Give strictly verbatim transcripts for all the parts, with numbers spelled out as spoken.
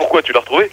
pourquoi tu l'as retrouvé?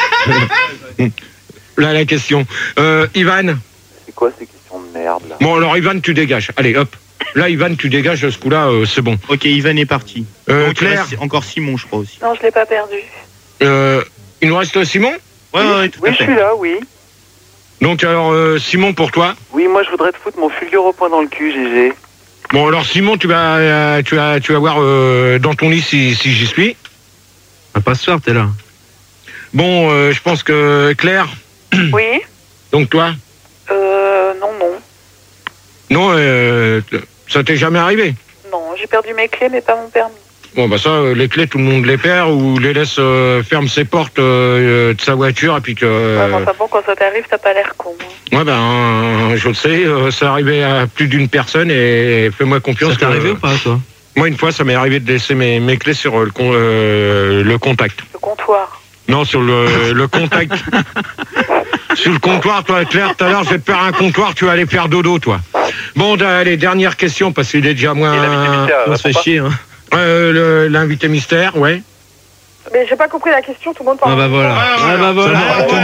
Là, la question. Euh, Ivan. C'est quoi ces questions de merde, là? Bon, alors, Ivan, tu dégages. Allez, hop. Là, Ivan, tu dégages, ce coup-là, euh, c'est bon. Ok, Ivan est parti. Euh, Donc, il Claire. reste encore Simon, je crois aussi. Non, je l'ai pas perdu. Euh, il nous reste Simon? Ouais, ouais, ouais, tout Oui, à je fait. suis là, oui. Donc, alors, euh, Simon, pour toi? Oui, moi, je voudrais te foutre mon fulgure au point dans le cul, G G. Bon, alors, Simon, tu vas, euh, tu vas, tu vas voir euh, dans ton lit si, si j'y suis. Ah, pas ce soir, t'es là. Bon, euh, je pense que Claire. Oui. Donc, toi? Euh, non, non. Non, euh, ça t'est jamais arrivé? Non, j'ai perdu mes clés, mais pas mon permis. Bon, bah ça, euh, les clés, tout le monde les perd ou les laisse euh, ferme ses portes euh, de sa voiture et puis que... Ouais, Euh, mais enfin bon, quand ça t'arrive, t'as pas l'air con. hein. ouais, ben, euh, je le sais, euh, ça arrivé à plus d'une personne et fais-moi confiance. Ça t'est que- arrivé ou pas, toi? Moi, une fois, ça m'est arrivé de laisser mes, mes clés sur euh, le, con- euh, le contact. Le comptoir. Non, sur le, le contact. Sur le comptoir, toi, Claire, tout à l'heure, je vais te faire un comptoir, tu vas aller faire dodo, toi. Bon, allez, dernière question, parce qu'il est déjà moins... Et l'invité mystère, On se fait répond pas. chier, hein. Euh, le- L'invité mystère, ouais. Mais j'ai pas compris la question, tout le monde parle. Ah bah voilà. Ah bah voilà. Ah, ouais,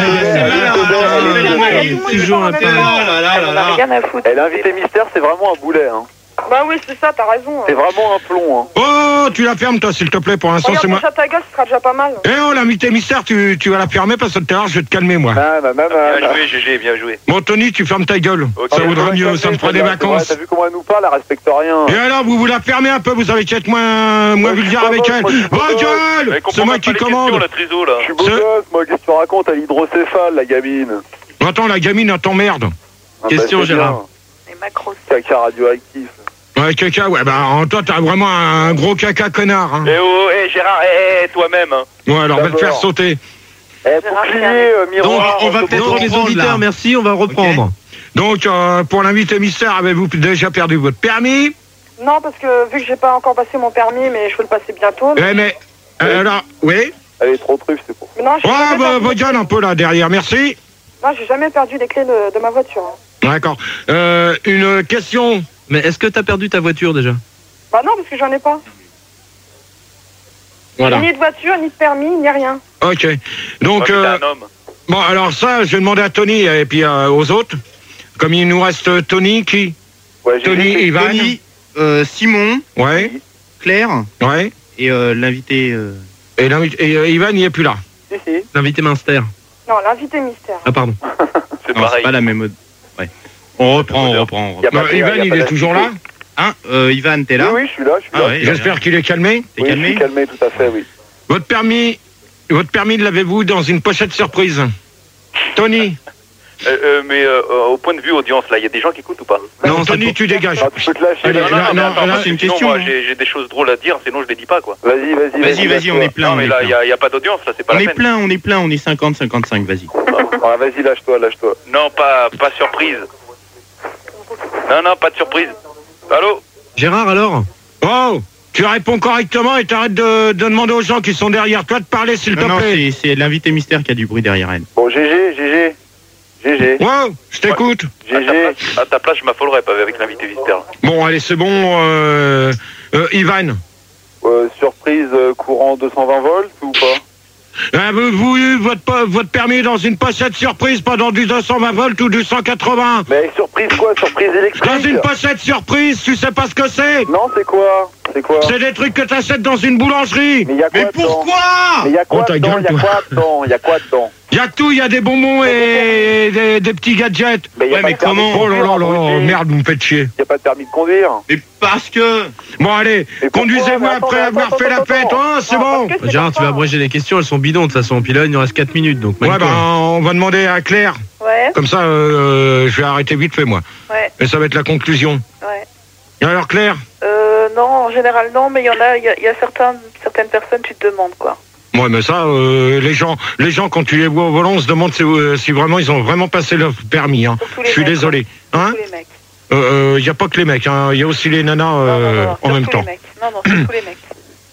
ouais, ouais, ouais, Toujours un peu. Oh là là là On a là. rien à foutre. Eh, l'invité mystère, c'est vraiment un boulet, hein. Bah oui, c'est ça, t'as raison. C'est vraiment un plomb, hein. Oh, tu la fermes, toi, s'il te plaît, pour l'instant, Regarde, c'est moi. déjà ta gueule, ce sera déjà pas mal. Eh oh, l'invité mystère, tu, tu vas la fermer parce que tout à l'heure, je vais te calmer, moi. Ah, bah, bah, bah, Bien bah. joué, G G, bien joué. Bon, Tony, tu fermes ta gueule. Ok. Ça Ah, vaudrait Ouais, mieux, ça me fera des ouais, vacances. T'as vu comment elle nous parle, elle respecte rien. Et alors, vous vous la fermez un peu, vous avez qu'à être moins, moins Moi, je suis vulgaire pas avec moche, elle. moi, je suis pas Oh, moche. gueule! Elle comprend C'est moi même qui pas les questions, commande. la triso, là. Je suis beau Ce- gosse, moi, qu'est-ce que tu racontes? Elle est hydrocéphale, la gamine. Attends, la gamine, elle t'emmerde. Ah, Question, bah, c'est Gérard. bien. Les macros. Caca radioactif. Ouais, caca, ouais, bah, en toi, t'as vraiment un gros caca connard, hein. Eh oh, eh Gérard, eh, eh, toi-même, hein. Ouais, alors, va te D'abord. faire sauter. Eh, Gérard, bouclier, regardez. euh, Donc, miroir. on va on peut-être se Donc, les reprendre, auditeurs, là. merci, on va reprendre. Donc, euh, pour l'invité mystère, avez-vous déjà perdu votre permis? Non, parce que vu que j'ai pas encore passé mon permis, mais je veux le passer bientôt. Mais... Eh, mais, euh, alors, oui? Elle est trop truffe, c'est pour ça. mais non, j'ai Ouais, jamais bah, perdu- votre gueule un peu, là, derrière, merci. Non, j'ai jamais perdu les clés de, de ma voiture. hein. D'accord. Euh, une question. Mais est-ce que t'as perdu ta voiture déjà? Bah non, parce que j'en ai pas. Voilà. Ni de voiture, ni de permis, ni rien. Ok. Donc, Ouais, mais euh, t'es un homme. bon, alors ça, je vais demander à Tony et puis euh, aux autres. Comme il nous reste euh, Tony, qui? Ouais, j'ai Tony, dit, Ivan. Tony, euh, Simon, Ouais, Claire ouais. et euh, l'invité. euh, Et, l'invité- et, euh, Ivan, il est plus là. si, si. L'invité Minster. Non, l'invité mystère. Ah, pardon. C'est Non, c'est pareil. pas la même. Ouais. On reprend, on reprend. On Y a reprend. pas Bah, de- Ivan, y a il pas est de- toujours là. Hein, euh, Ivan, t'es là? Oui, oui, je suis là, je suis Ah là. ouais. J'espère qu'il est calmé. T'es Oui, je calmé? suis calmé, tout à fait, oui. Votre permis, votre permis, l'avez-vous dans une pochette surprise? Tony. Euh, euh, mais euh, euh, au point de vue audience, là, il y a des gens qui écoutent ou pas? Non, c'est Tony, pour- tu dégages. Ah, tu peux te lâcher. Allez, là. Non, là, non, mais non, attends, là, parce c'est que une sinon, question, moi, hein. j'ai j'ai des choses drôles à dire, sinon je les dis pas, quoi. Vas-y, vas-y, Vas-y, vas-y, on est plein. Non, on mais est là, il plein. n'y a, y a pas d'audience, là, c'est pas On la est peine. plein, on est plein, on est cinquante cinquante-cinq, vas-y. Ah, vas-y, lâche-toi, lâche-toi. Non, pas, pas surprise. Non, non, pas de surprise. Allô? Gérard, alors? Oh, tu réponds correctement et t'arrêtes de, de demander aux gens qui sont derrière toi de parler, s'il te Non, non, plaît. c'est c'est l'invité mystère qui a du bruit derrière elle. Bon, G G, G G. G G. Wow, je t'écoute. À ta G G. place, à ta place, je m'affolerais pas avec l'invité mystère. Bon, allez, c'est bon. Euh, euh, Ivan. Euh, surprise euh, courant deux cent vingt volts ou pas? Euh, Avez-vous eu votre, po- votre permis dans une pochette surprise, pas dans du deux cent vingt volts ou du cent quatre-vingts? Mais surprise quoi? Surprise électrique? Dans une pochette surprise, tu sais pas ce que c'est? Non, c'est quoi? C'est quoi? C'est des trucs que t'achètes dans une boulangerie. Mais y a quoi Mais dedans? pourquoi? Mais y a quoi Oh, ta dedans? gueule, Y a toi. quoi dedans? Y a quoi dedans? Il y a tout, il y a des bonbons et des, des petits gadgets. Mais y a Ouais, pas mais de permis comment? de Oh là là conduire, là, abruti. merde, vous me faites chier. Y a pas de permis de conduire. Mais parce que... Bon, allez, Mais pourquoi? conduisez-vous Mais attends, après mais avoir attends, fait la attends, fête. attends. Oh, c'est Non, bon. parce que c'est Gérard, comme tu vas ça. abréger les questions, elles sont bidons de toute façon. Puis là, il nous reste quatre minutes, donc Ouais, manie-toi. ben, on va demander à Claire. Ouais, Comme ça, euh, je vais arrêter vite fait, moi. ouais, Et ça va être la conclusion. ouais. Et alors, Claire? Euh, non, en général, non, mais il y en a, il y a, il y a certains, certaines personnes, tu te demandes, quoi. Ouais, mais ça, euh, les gens, les gens, quand tu les vois au volant, on se demande si, euh, si vraiment ils ont vraiment passé leur permis. Hein. Surtout Je les suis mecs, désolé. quoi. Hein? Surtout les mecs. Il euh, n'y a pas que les mecs, il y a aussi les nanas Non, non, euh, non, non, en surtout même les temps. mecs. Non, non, surtout les mecs.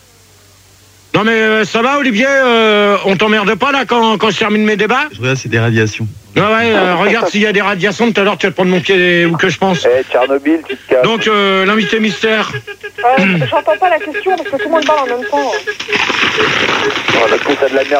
Non mais euh, ça va, Olivier, euh, on t'emmerde pas là quand, quand je termine mes débats? Je regarde, c'est des radiations. Ouais, ouais, euh, regarde s'il y a des radiations, tout à l'heure tu vas te prendre mon pied où que je pense. Eh, Tchernobyl, tu te casses. Donc euh, l'invité mystère. Ouais, j'entends pas la question parce que tout le monde parle en même temps. Oh, la coupe, t'as de la merde.